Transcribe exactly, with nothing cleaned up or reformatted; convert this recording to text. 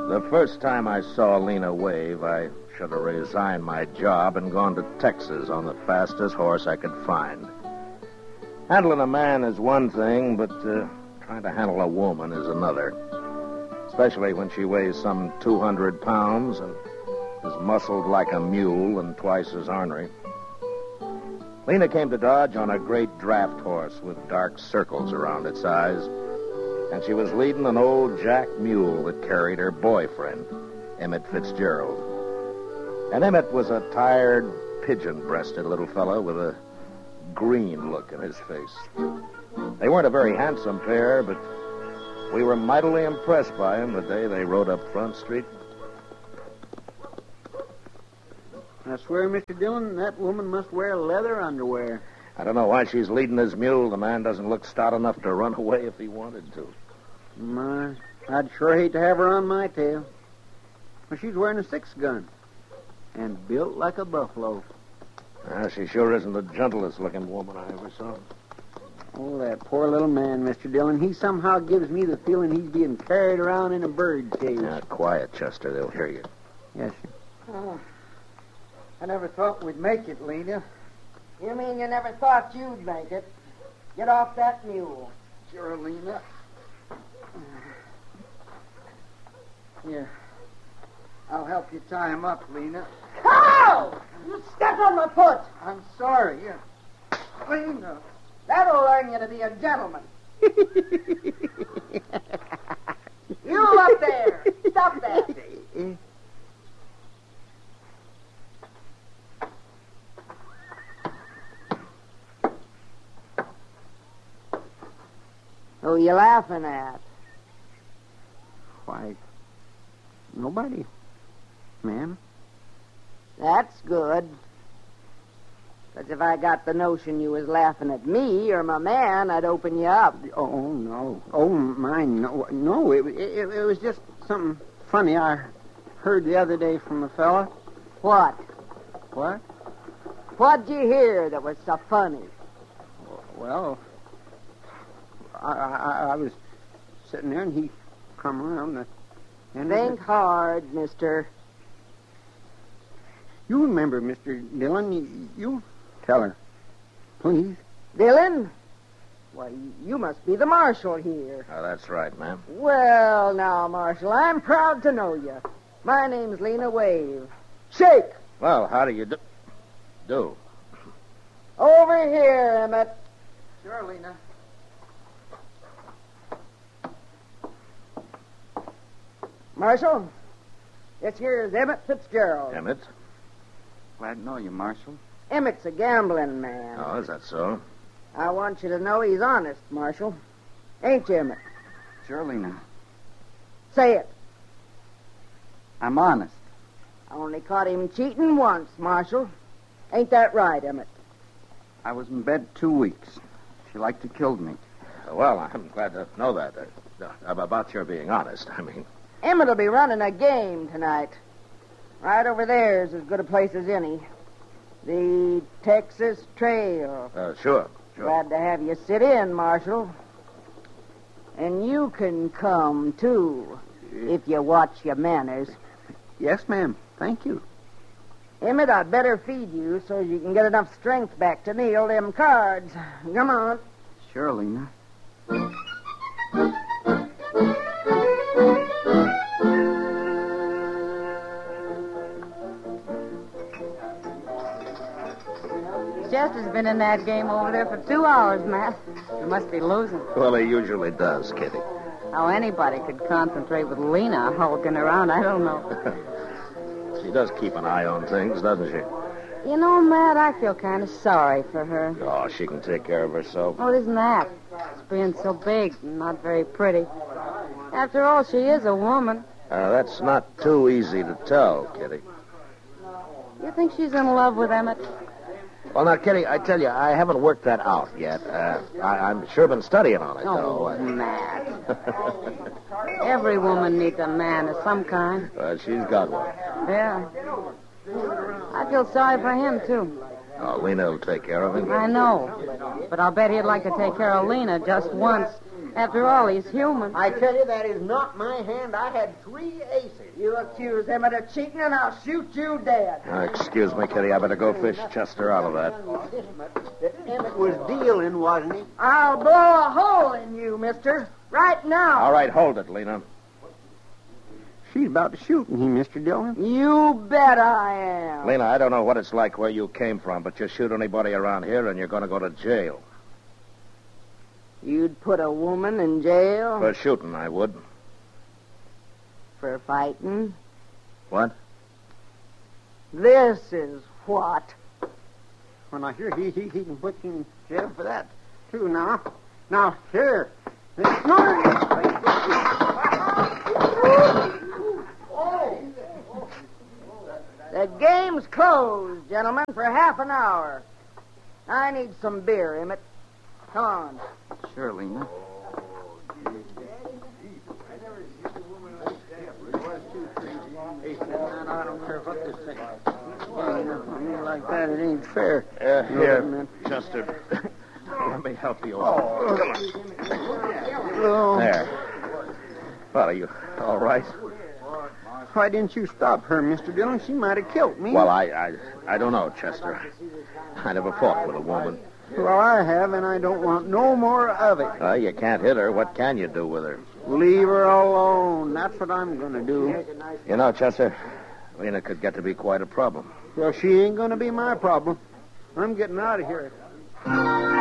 The first time I saw Lena wave, I should have resigned my job and gone to Texas on the fastest horse I could find. Handling a man is one thing, but uh, trying to handle a woman is another. Especially when she weighs some two hundred pounds and is muscled like a mule and twice as ornery. Lena came to Dodge on a great draft horse with dark circles around its eyes, and she was leading an old jack mule that carried her boyfriend, Emmett Fitzgerald. And Emmett was a tired, pigeon-breasted little fellow with a green look in his face. They weren't a very handsome pair, but we were mightily impressed by him the day they rode up Front Street. I swear, Mister Dillon, that woman must wear leather underwear. I don't know why she's leading his mule. The man doesn't look stout enough to run away if he wanted to. My, I'd sure hate to have her on my tail. Well, she's wearing a six-gun and built like a buffalo. Well, she sure isn't the gentlest looking woman I ever saw. Oh, that poor little man, Mister Dillon. He somehow gives me the feeling he's being carried around in a bird cage. Now, quiet, Chester. They'll hear you. Yes, sir. Oh, I never thought we'd make it, Lena. You mean you never thought you'd make it? Get off that mule. Sure, Lena. Here. I'll help you tie him up, Lena. Ow! You stepped on my foot. I'm sorry. Here. Lena. That'll learn you to be a gentleman. You up there. Stop that. Who you laughing at? Why, nobody, ma'am. That's good. Because if I got the notion you was laughing at me or my man, I'd open you up. Oh, no. Oh, mine, no. No, it, it, it was just something funny I heard the other day from a fella. What? What? What'd you hear that was so funny? Well, I, I, I was sitting there, and he come around. The, and Think it, hard, mister. You remember, Mister Dillon. You, you tell her, please. Dillon? Why, you must be the marshal here. Oh, that's right, ma'am. Well, now, Marshal, I'm proud to know you. My name's Lena Wave. Shake! Well, how do you do? Do? Over here, Emmett. Sure, Lena. Marshal, this here's Emmett Fitzgerald. Emmett? Glad to know you, Marshal. Emmett's a gambling man. Oh, is that so? I want you to know he's honest, Marshal. Ain't you, Emmett? Sure, Lena. Say it. I'm honest. I only caught him cheating once, Marshal. Ain't that right, Emmett? I was in bed two weeks. She liked to kill me. Well, I'm glad to know that. Uh, about your being honest, I mean. Emmett will be running a game tonight. Right over there's as good a place as any. The Texas Trail. Uh, sure, sure. Glad to have you sit in, Marshal. And you can come, too, if you watch your manners. Yes, ma'am. Thank you. Emmett, I'd better feed you so you can get enough strength back to kneel them cards. Come on. Sure, Lena. Chester's been in that game over there for two hours, Matt. He must be losing. Well, he usually does, Kitty. How anybody could concentrate with Lena hulking around, I don't know. She does keep an eye on things, doesn't she? You know, Matt, I feel kind of sorry for her. Oh, she can take care of herself. Oh, it isn't that. It's being so big and not very pretty. After all, she is a woman. Uh, that's not too easy to tell, Kitty. You think she's in love with Emmett? Well, now, Kitty, I tell you, I haven't worked that out yet. Uh, I, I'm sure been studying on it, Oh, though. Matt. Every woman needs a man of some kind. Well, she's got one. Yeah. I feel sorry for him, too. Oh, Lena will take care of him. I know. But I'll bet he'd like to take care of Lena just once. After all, he's human. I tell you, that is not my hand. I had three aces. You accuse Emmett of cheating, and I'll shoot you dead. Uh, excuse me, Kitty. I better go fish Chester out of that. That Emmett was dealing, wasn't he? I'll blow a hole in you, mister. Right now. All right, hold it, Lena. She's about to shoot me, Mister Dillon. You bet I am. Lena, I don't know what it's like where you came from, but you shoot anybody around here and you're going to go to jail. You'd put a woman in jail? For shooting, I would. For fighting? What? This is what? When I hear he, he, he can put you in jail for that, too, now. Now, here. The game's closed, gentlemen, for half an hour. I need some beer, Emmett. Come on. Sure, Lena. I don't care what this thing is. Like that, it ain't fair. Uh, here, Chester. Let me help you. Oh. Come on. There. Well, are you all right? Why didn't you stop her, Mister Dillon? She might have killed me. Well, I, I, I don't know, Chester. I never fought with a woman. Well, I have, and I don't want no more of it. Uh, you can't hit her. What can you do with her? Leave her alone. That's what I'm going to do. You know, Chester, Lena could get to be quite a problem. Well, she ain't going to be my problem. I'm getting out of here.